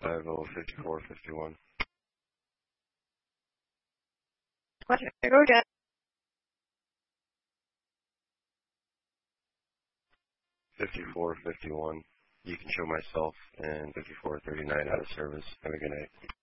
5451. What? Go again. 5451. You can show myself and 5439 out of service. Have a good night.